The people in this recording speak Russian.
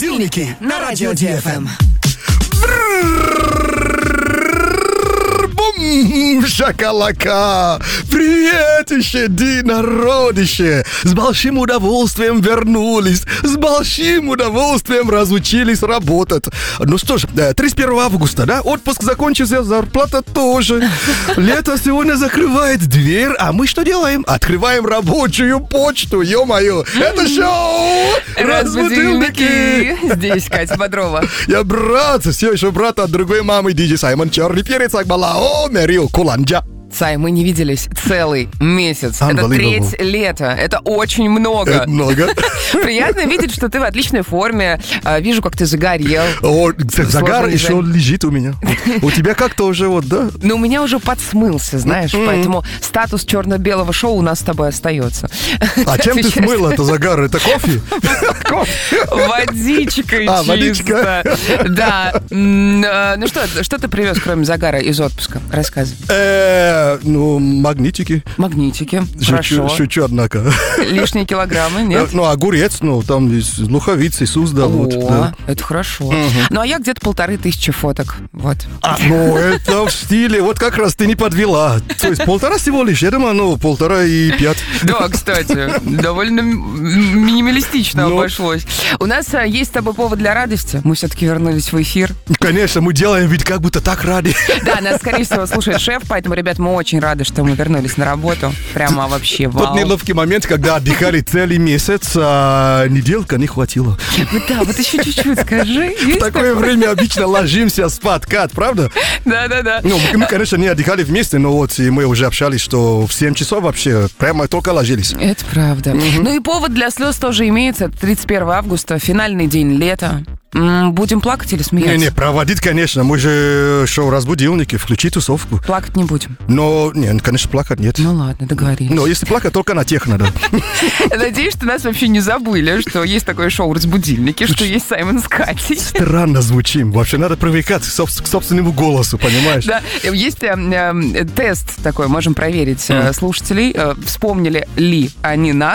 Разбудилники на радио ДФМ. Бум, шакалака! Приветище, народище! С большим удовольствием вернулись, с большим удовольствием разучились работать. Ну что ж, 31 августа, да? Отпуск закончился, зарплата тоже. Лето сегодня закрывает дверь, а мы что делаем? Открываем рабочую почту, ё-моё! Это шоу Разбудилники! Здесь Катя Бодрова. Я брат, все еще брат от другой мамы, Диджей Саймон Черный Перец Акбалао Мерил Куланджа. Сай, мы не виделись целый месяц. Это треть лета. Это очень много. Это много. Приятно видеть, что ты в отличной форме. Вижу, как ты загорел. О, загар еще лежит у меня. У тебя как-то уже вот, да? Ну, у меня уже подсмылся, знаешь, поэтому статус черно-белого шоу у нас с тобой остается. А чем ты смыл это загар? Это кофе? Водичкой чисто. Водичка. Да. Ну что ты привез, кроме загара, из отпуска? Рассказывай. Ну, магнитики. Магнитики, хорошо. Шучу, однако. Лишние килограммы, нет? Ну, огурец, ну, там есть луховицы, Суздал. Вот, да. Это хорошо. Ну, а я где-то 1500 фоток, вот. Ну, это в стиле, вот как раз ты не подвела. То есть 1,5 всего лишь, я думаю, 1,5 и 5. Да, кстати, довольно минималистично обошлось. У нас есть с тобой повод для радости. Мы все-таки вернулись в эфир. Конечно, мы делаем вид, как будто так ради. Да, нас, скорее всего, слушает шеф, поэтому, ребят, мы очень рады, что мы вернулись на работу. Прямо вообще вау. Тот неловкий момент, когда отдыхали целый месяц, а неделька не хватило. Да, вот еще чуть-чуть скажи. В такое время обычно ложимся спать, Кат, правда? Да. Ну, мы, конечно, не отдыхали вместе, но вот и мы уже общались, что в 7 часов вообще прямо только ложились. Это правда. Ну и повод для слез тоже имеется. 31 августа, финальный день лета. Будем плакать или смеяться? Не, проводить, конечно. Мы же шоу «Разбудилники», включи тусовку. Плакать не будем. Но, не, конечно, плакать нет. Ну ладно, договорились. Но если плакать, только на техно, да. Надеюсь, что нас вообще не забыли, что есть такое шоу «Разбудильники», что есть Саймон с Катей. Странно звучим. Вообще надо привыкать к собственному голосу, понимаешь? Да, есть тест такой, можем проверить слушателей, вспомнили ли они нас.